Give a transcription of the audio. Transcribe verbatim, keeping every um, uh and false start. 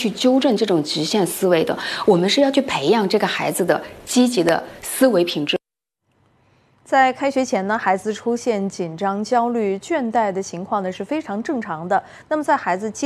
去纠正这种局限思维的，我们是要去培养这个孩子的积极的思维品质。 在开学前呢，孩子出现紧张、焦虑、倦怠的情况呢是非常正常的。那么在孩子